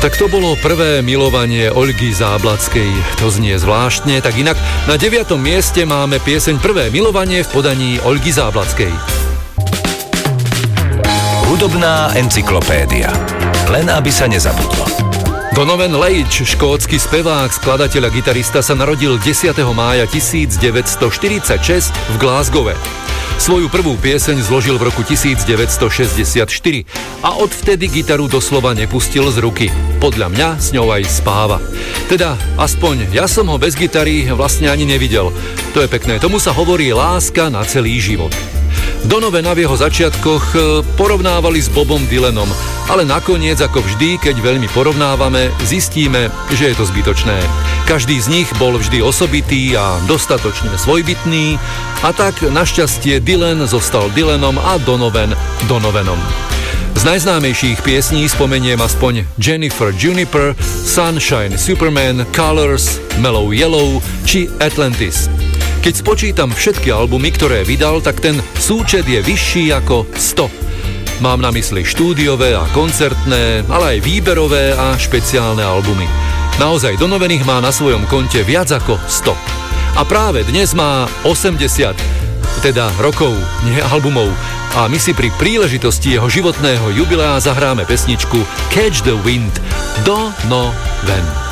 Tak to bolo prvé milovanie Olgy Zábladskej. To znie zvláštne, tak inak na 9. mieste máme pieseň Prvé milovanie v podaní Olgy Zábladskej. Hudobná encyklopédia. Len aby sa nezabudlo. Donovan Leitch, škótsky spevák, skladateľ a gitarista, sa narodil 10. mája 1946 v Glasgowe. Svoju prvú pieseň zložil v roku 1964 a odvtedy gitaru doslova nepustil z ruky. Podľa mňa s ňou aj spáva. Teda, aspoň ja som ho bez gitary vlastne ani nevidel. To je pekné, tomu sa hovorí láska na celý život. Donovana v jeho začiatkoch porovnávali s Bobom Dylanom, ale nakoniec, ako vždy, keď veľmi porovnávame, zistíme, že je to zbytočné. Každý z nich bol vždy osobitý a dostatočne svojbytný, a tak našťastie Dylan zostal Dylanom a Donovan Donovanom. Z najznámejších piesní spomeniem aspoň Jennifer Juniper, Sunshine Superman, Colors, Mellow Yellow či Atlantis. Keď spočítam všetky albumy, ktoré vydal, tak ten súčet je vyšší ako 100. Mám na mysli štúdiové a koncertné, ale aj výberové a špeciálne albumy. Naozaj Donovan ich má na svojom konte viac ako 100. A práve dnes má 80, teda rokov, nie albumov. A my si pri príležitosti jeho životného jubilea zahráme pesničku Catch the Wind, Donovan.